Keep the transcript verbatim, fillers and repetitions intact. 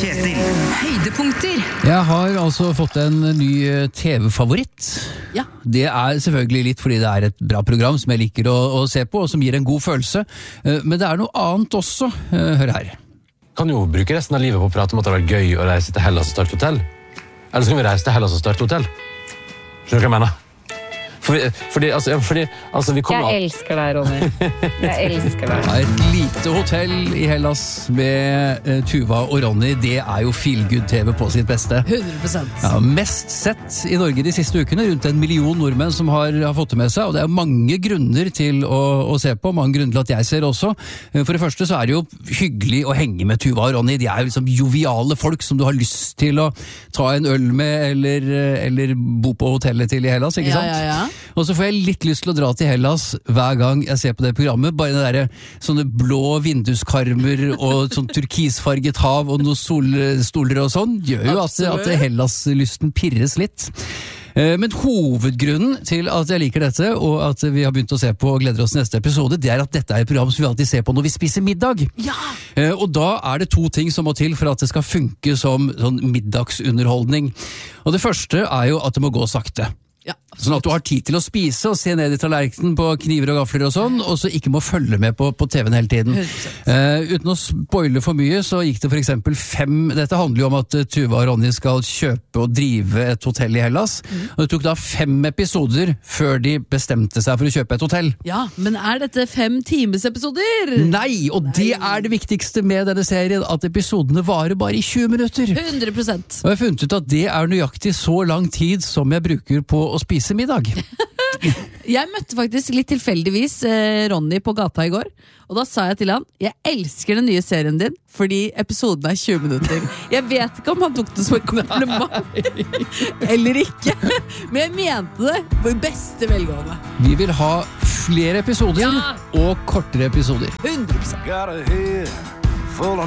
Kjetil. Høydepunkter. Jeg har altså fått en ny T V-favoritt. Ja. Det er selvfølgelig litt fordi det er et bra program som jeg liker å, å se på, og som gir en god følelse. Men det er noe annet også. Hør her. Kan jo bruke resten av livet på å prate om at det har vært gøy å reise til Hellas og starte hotell. Eller så kan vi reise til Hellas og starte hotell. Skjønner du hva jeg mener? Fordi, fordi, altså, fordi altså, vi kommer... Jeg elsker deg, Ronny. Jeg elsker deg. Ja, et lite hotell i Hellas med uh, Tuva og Ronny, det er jo feel-good-T V på sitt beste. hundre prosent. Ja, mest sett i Norge de siste ukene, rundt en million nordmenn som har, har fått det med seg, og det er mange grunner til å, å se på, mange grunner til at jeg ser også. For det første så er det jo hyggelig å henge med Tuva og Ronny, de er liksom joviale folk som du har lyst til å ta en øl med, eller, eller bo på hotellet til i Hellas, ikke sant? Ja, ja, ja. Og så får jeg litt lyst til å dra til Hellas hver gang jeg ser på det programmet, bare det der, sånne blå vinduskarmer og sånn turkisfarget hav og noen solstoler og sånn, gjør jo at, at Hellas-lysten pirres litt. Men hovedgrunnen til at jeg liker dette, og at vi har begynt å se på og gleder oss til neste episode, det er at dette er et program som vi alltid ser på når vi spiser middag. Ja! Og da er det to ting som må til for at det skal funke som sånn middagsunderholdning. Og det første er jo at det må gå sakte. Ja, sånn at du har tid til å spise og se ned i tallerkenen på kniver og gafler og sånn, og så ikke må følge med på, på T V-en hele tiden. Uh, uten å spoile for mye, så gikk det for eksempel fem, dette handler jo om at Tuva og Ronny skal kjøpe og drive et hotell i Hellas, mm. og det tok da fem episoder før de bestemte seg for å kjøpe et hotell. Ja, men er dette fem times episoder? Nei, og Nei. Det er det viktigste med denne serien, at episodene varer bare i tjue minutter. hundre prosent. Og jeg har funnet ut at det er nøyaktig så lang tid som jeg bruker på å spise middag. Jeg møtte faktisk litt tilfeldigvis eh, Ronny på gata i går, og da sa jeg til han, jeg elsker den nye serien din, fordi episoden er tjue minutter. Jeg vet ikke om han tok det som et kompliment eller ikke, men jeg mente det på beste velgående. Vi vil ha flere episoder, ja. Og kortere episoder. hundre prosent.